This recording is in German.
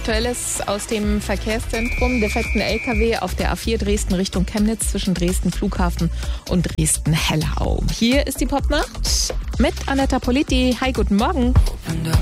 Aktuelles aus dem Verkehrszentrum. Defekten LKW auf der A4 Dresden Richtung Chemnitz zwischen Dresden Flughafen und Dresden-Hellau. Hier ist die Popnacht mit Anetta Politi. Hi, guten Morgen.